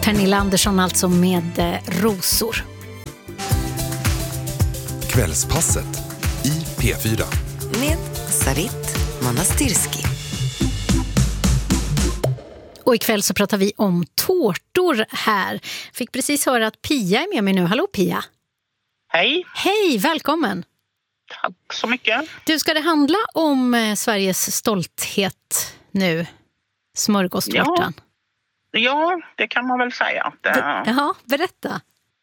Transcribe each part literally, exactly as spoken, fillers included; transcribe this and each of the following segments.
Pernilla Andersson alltså med eh, Rosor. Kvällspasset i P fyra. Med Sarit Manastirski. Och ikväll så pratar vi om tårtor här. Fick precis höra att Pia är med mig nu. Hallå Pia. Hej. Hej, välkommen. Tack så mycket. Du, ska det handla om eh, Sveriges stolthet nu? Smörgåstårtan. Ja, ja, det kan man väl säga. Det... Be- Jaha, berätta.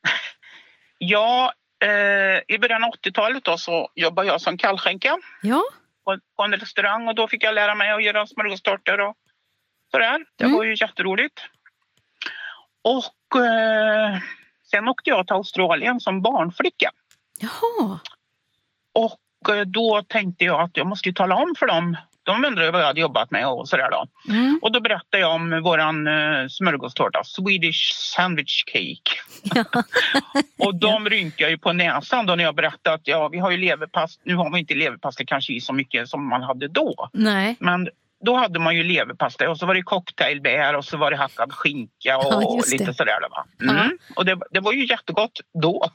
Ja, eh, i början av åttiotalet då så jobbade jag som kallskänka Ja. på, på en restaurang och då fick jag lära mig att göra smörgåstårtor och sådär. Det Mm. var ju jätteroligt. Och eh, sen åkte jag till Australien som barnflicka. Jaha. Och eh, då tänkte jag att jag måste ju tala om för dem. De undrade vad jag hade jobbat med och sådär då. Mm. Och då berättade jag om våran uh, smörgåstårta, Swedish Sandwich Cake. Ja. Och de rynkar ju på näsan då när jag berättade att ja, vi har ju leverpasta. Nu har vi inte leverpasta kanske i så mycket som man hade då. Nej. Men då hade man ju leverpasta och så var det cocktailbär och så var det hackad skinka och Ja, just lite det. sådär. Va? Mm. Ja. Och det, det var ju jättegott då.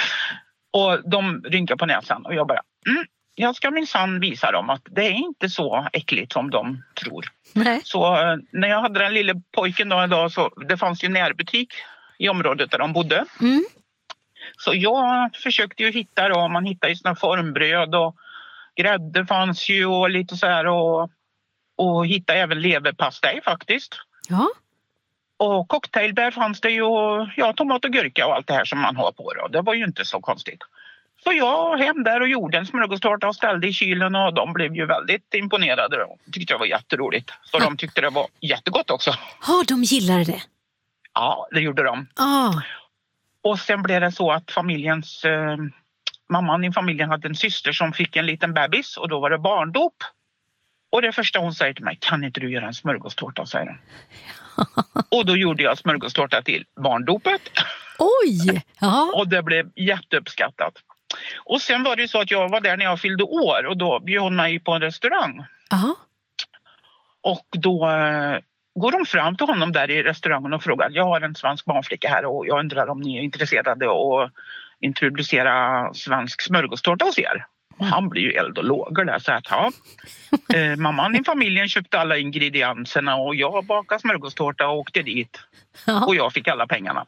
Och de rynkar på näsan och jag bara... Mm. Jag ska minsann visa dem att det är inte så äckligt som de tror. Nej. Så eh, när jag hade den lilla pojken då en dag så det fanns ju närbutik i området där de bodde. Mm. Så jag försökte ju hitta då, man hittade ju såna formbröd och grädde fanns ju och lite så här och, och hitta även leverpastej faktiskt. Ja. Och cocktailbär fanns det ju och ja, tomat och gurka och allt det här som man har på då. Det var ju inte så konstigt. Så jag hem där och gjorde en smörgåstårta och ställde i kylen och de blev ju väldigt imponerade och tyckte det var jätteroligt. Så de tyckte det var jättegott också. Ja, de gillade det. Ja, det gjorde de. Ah. Och sen blev det så att familjens, eh, mamman i familjen hade en syster som fick en liten bebis och då var det barndop. Och det första hon säger till mig, kan inte du göra en smörgåstårta, säger hon. Och då gjorde jag smörgåstårta till barndopet. Oj! Ja. Och det blev jätteuppskattat. Och sen var det ju så att jag var där när jag fyllde år och då bjöd hon mig på en restaurang. Ja. Och då eh, går de fram till honom där i restaurangen och frågar, jag har en svensk barnflicka här och jag undrar om ni är intresserade att introducera svensk smörgåstårta hos er. Mm. Han blir ju eld och lågor där så att ja, eh, mamman i familjen köpte alla ingredienserna och jag bakade smörgåstårta och åkte dit. Ja. Och jag fick alla pengarna.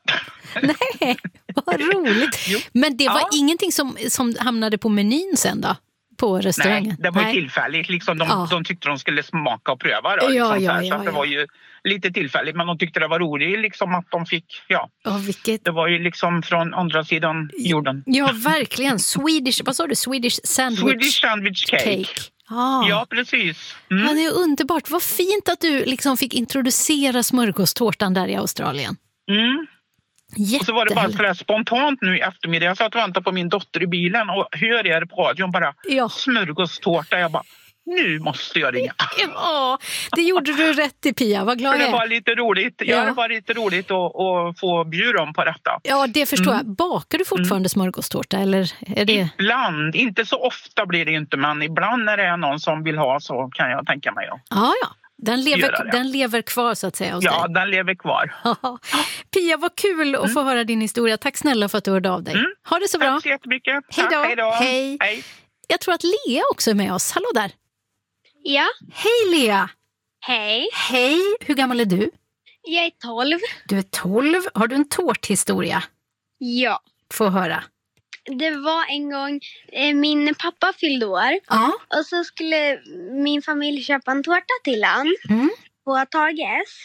Nej, vad roligt. Jo. Men det var Ja. ingenting som, som hamnade på menyn sen då? På restaurangen? Nej, det var ju Nej. tillfälligt. Liksom de, Ja. de tyckte de skulle smaka och pröva. Då, Ja, liksom, ja, så här. ja, så att det ja. var ju lite tillfälligt. Men de tyckte det var roligt liksom, att de fick... Ja, Ja, vilket... det var ju liksom från andra sidan jorden. Ja, verkligen. Swedish, vad sa du? Swedish sandwich, Swedish sandwich cake. cake. Ah. Ja, precis. Mm. Ja, det är underbart. Vad fint att du liksom fick introducera smörgåstårtan där i Australien. Mm. Och så var det bara så där spontant nu i eftermiddag. Jag satt och väntade på min dotter i bilen och hör er på radion bara Ja. smörgåstårta. Jag bara, nu måste jag ringa. Ja, det gjorde du rätt i, Pia. Vad glad För jag det är. var lite roligt. Ja. Ja, det var lite roligt att, att få bjuda dem på detta. Ja, det förstår Mm. jag. Bakar du fortfarande smörgåstårta eller är det... Ibland, inte så ofta blir det inte, men ibland när det är någon som vill ha så kan jag tänka mig att Ja, ja. Den Göra lever, det. den lever kvar så att säga hos ja, dig. den lever kvar. Ja. Pia, vad kul att få höra din historia. Tack snälla för att du hörde av dig. Mm. Ha det så bra. Tack så jättemycket. Hej då. Tack, hej då. Hej. Hej. Jag tror att Lea också är med oss. Hallå där. Ja, Hej Lea. hej. Hej. Hur gammal är du? Jag är tolv. Du är tolv. Har du en tårthistoria? Ja. Få höra. Det var en gång eh, min pappa fyllde år. Ja. Och så skulle min familj köpa en tårta till han Mm. på Tages.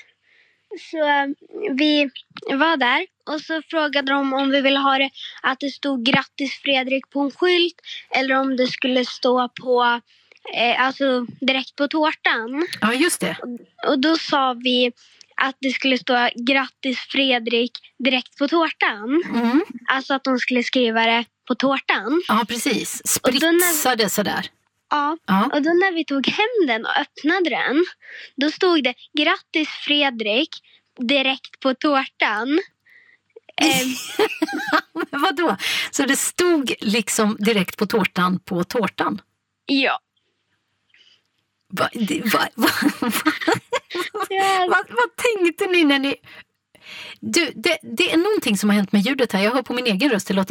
Så eh, vi var där och så frågade de om vi ville ha det att det stod grattis Fredrik på en skylt. Eller om det skulle stå på, eh, alltså direkt på tårtan. Ja, just det. Och då sa vi att det skulle stå grattis Fredrik direkt på tårtan. Mm. Alltså att de skulle skriva det på tårtan. Ja, precis. Och då när- Spritsade sådär. Ja. Ja. Och då när vi tog hem den och öppnade den, då stod det grattis Fredrik direkt på tårtan. Eh, Men vadå? Så det stod liksom direkt på tårtan på tårtan? ja. Va, det, va, va, va, Ja. vad, vad tänkte ni när ni... Du, det, det är någonting som har hänt med ljudet här. Jag hör på min egen röst, det låter